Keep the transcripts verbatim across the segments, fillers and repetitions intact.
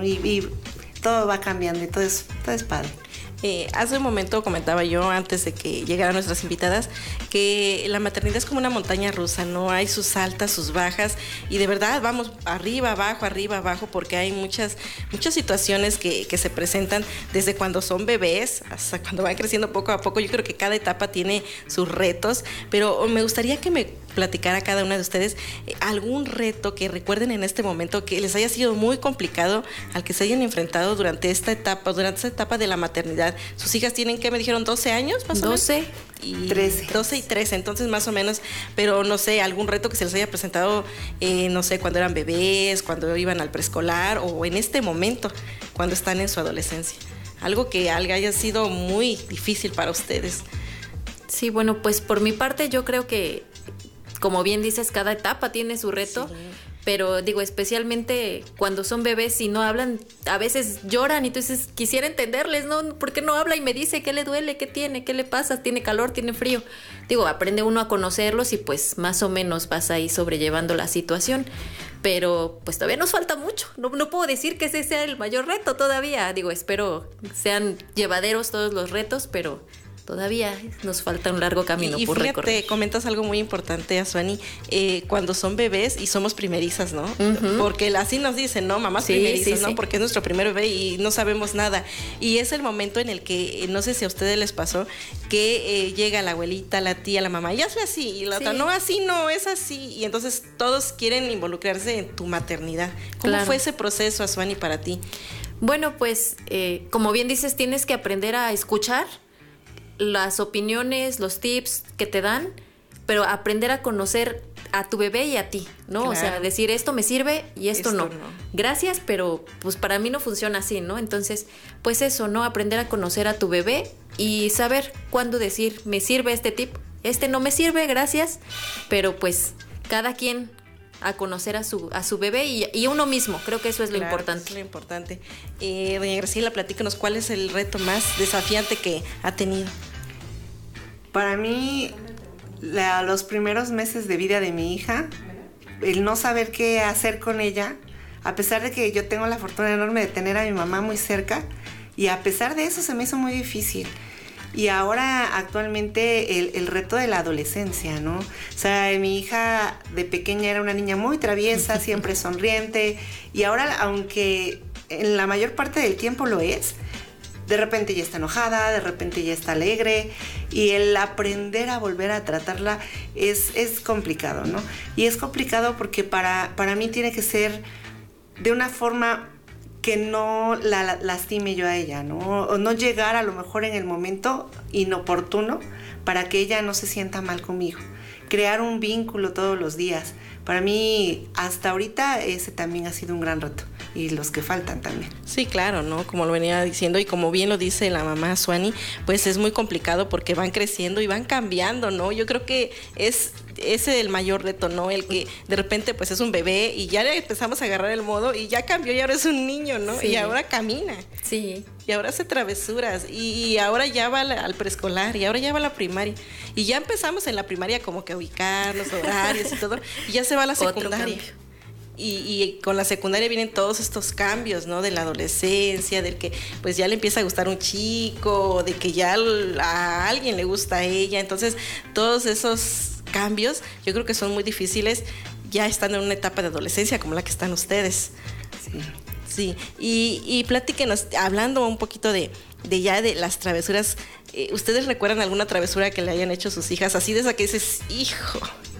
¿no? Y, y todo va cambiando y todo es, todo es padre. Eh, hace un momento comentaba yo, antes de que llegaran nuestras invitadas, que la maternidad es como una montaña rusa, ¿no? Hay sus altas, sus bajas, y de verdad vamos arriba, abajo, arriba, abajo, porque hay muchas, muchas situaciones que, que se presentan desde cuando son bebés hasta cuando van creciendo poco a poco. Yo creo que cada etapa tiene sus retos, pero me gustaría que me platicara cada una de ustedes eh, algún reto que recuerden en este momento que les haya sido muy complicado, al que se hayan enfrentado durante esta etapa, durante esta etapa de la maternidad. Sus hijas tienen, ¿qué me dijeron? ¿doce años más o menos? doce y trece. doce y trece, entonces más o menos, pero no sé, algún reto que se les haya presentado, eh, no sé, cuando eran bebés, cuando iban al preescolar o en este momento, cuando están en su adolescencia. Algo que haya sido muy difícil para ustedes. Sí, bueno, pues por mi parte yo creo que, como bien dices, cada etapa tiene su reto. Sí. Pero digo, especialmente cuando son bebés y no hablan, a veces lloran y tú dices, quisiera entenderles, ¿no? ¿Por qué no habla y me dice qué le duele, qué tiene, qué le pasa, tiene calor, tiene frío? Digo, aprende uno a conocerlos y pues más o menos vas ahí sobrellevando la situación. Pero pues todavía nos falta mucho. No, no puedo decir que ese sea el mayor reto todavía. Digo, espero sean llevaderos todos los retos, pero todavía nos falta un largo camino y, y por fíjate, recorrer. Comentas algo muy importante, Asuani, eh, cuando son bebés y somos primerizas, ¿no? Uh-huh. Porque así nos dicen, ¿no? Mamás sí, primerizas, sí, ¿no? Sí. Porque es nuestro primer bebé y no sabemos nada. Y es el momento en el que, no sé si a ustedes les pasó, que eh, llega la abuelita, la tía, la mamá, y hazle así, y la sí. otra, no, así no, es así. Y entonces todos quieren involucrarse en tu maternidad. ¿Cómo claro. fue ese proceso, Asuani, para ti? Bueno, pues, eh, como bien dices, tienes que aprender a escuchar las opiniones, los tips que te dan, pero aprender a conocer a tu bebé y a ti, ¿no? Claro. O sea, decir esto me sirve y esto, esto no. no. Gracias, pero pues para mí no funciona así, ¿no? Entonces, pues eso, ¿no? Aprender a conocer a tu bebé y saber cuándo decir, me sirve este tip, este no me sirve, gracias, pero pues cada quien a conocer a su a su bebé y, y uno mismo, creo que eso es lo claro, importante. Es lo importante. Eh, doña Graciela, platícanos, ¿cuál es el reto más desafiante que ha tenido? Para mí, la, los primeros meses de vida de mi hija, el no saber qué hacer con ella, a pesar de que yo tengo la fortuna enorme de tener a mi mamá muy cerca, y a pesar de eso se me hizo muy difícil. Y ahora actualmente el, el reto de la adolescencia, ¿no? O sea, mi hija de pequeña era una niña muy traviesa, siempre sonriente, y ahora, aunque en la mayor parte del tiempo lo es, de repente ya está enojada, de repente ya está alegre, y el aprender a volver a tratarla es, es complicado, ¿no? Y es complicado porque para, para mí tiene que ser de una forma que no la, la lastime yo a ella, ¿no? O no llegar a lo mejor en el momento inoportuno para que ella no se sienta mal conmigo. Crear un vínculo todos los días. Para mí, hasta ahorita, ese también ha sido un gran reto. Y los que faltan también. Sí, claro, ¿no? Como lo venía diciendo y como bien lo dice la mamá Asuani, pues es muy complicado porque van creciendo y van cambiando, ¿no? Yo creo que es ese el mayor reto, ¿no? El que de repente pues es un bebé y ya le empezamos a agarrar el modo y ya cambió y ahora es un niño, ¿no? Sí. Y ahora camina. Sí. Y ahora hace travesuras y, y ahora ya va al, al preescolar y ahora ya va a la primaria. Y ya empezamos en la primaria como que a ubicar los horarios y todo y ya se va a la secundaria. Y, y con la secundaria vienen todos estos cambios, ¿no? De la adolescencia, del que pues ya le empieza a gustar un chico, de que ya a alguien le gusta a ella. Entonces, todos esos cambios yo creo que son muy difíciles ya estando en una etapa de adolescencia como la que están ustedes. Sí. Sí, y, y platíquenos, hablando un poquito de, de ya de las travesuras, eh, ¿ustedes recuerdan alguna travesura que le hayan hecho sus hijas? Así de esa que dices, hijo...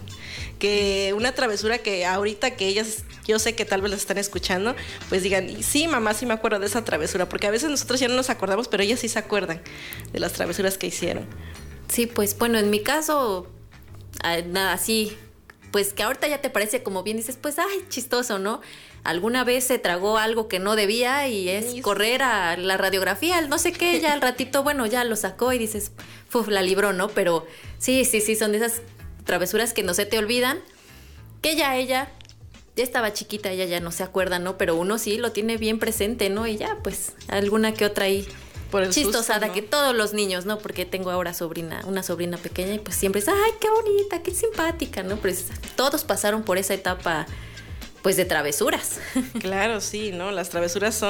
que una travesura que ahorita que ellas, yo sé que tal vez las están escuchando, pues digan, sí, mamá, sí me acuerdo de esa travesura, porque a veces nosotros ya no nos acordamos, pero ellas sí se acuerdan de las travesuras que hicieron. Sí, pues bueno, en mi caso, nada, así, pues que ahorita ya te parece, como bien dices, pues, ay, chistoso, ¿no? Alguna vez se tragó algo que no debía y es sí, correr a la radiografía, no sé qué, ya al ratito, bueno, ya lo sacó y dices, uf, la libró, ¿no? Pero sí, sí, sí, son de esas travesuras que no se te olvidan, que ya ella ya estaba chiquita, ella ya no se acuerda, ¿no? Pero uno sí lo tiene bien presente, ¿no? Y ya, pues, alguna que otra ahí por el chistosada, susto, ¿no? Que todos los niños, ¿no? Porque tengo ahora sobrina, una sobrina pequeña y pues siempre es, ay, qué bonita, qué simpática, ¿no? Pues todos pasaron por esa etapa, pues, de travesuras. Claro, sí, ¿no? Las travesuras son